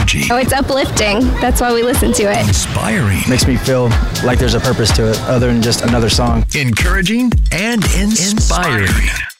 energy. Oh, it's uplifting. That's why we listen to it. Inspiring. Makes me feel like there's a purpose to it other than just another song. Encouraging and inspiring.